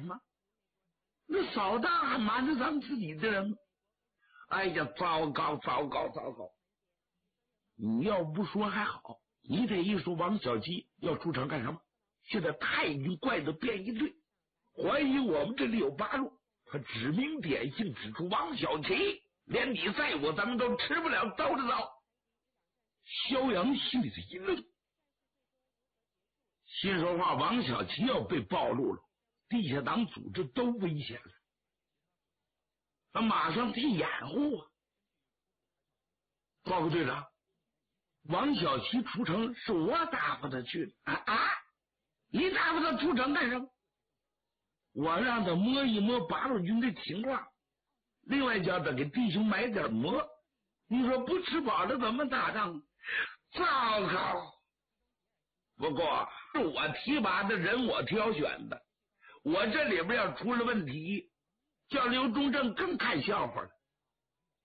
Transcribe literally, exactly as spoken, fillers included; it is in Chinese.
吗？那扫荡还瞒着咱们自己的人。哎呀，糟糕糟糕糟糕！你要不说还好，你这一说王小七要出城干什么？现在太军怪得变一队，怀疑我们这里有八路，他指名点姓指出王小七，连你在我咱们都吃不了兜着走。萧阳心里的一愣，心说话，王小七要被暴露了，地下党组织都危险了，他马上得掩护啊！报告队长，王小七出城是我打发他去的啊啊！你打发他出城干什么？我让他摸一摸八路军的情况，另外叫他给弟兄买点馍。你说不吃饱了怎么打仗？糟糕！不过是我提拔的人，我挑选的，我这里边要出了问题，叫刘忠正更看笑话了。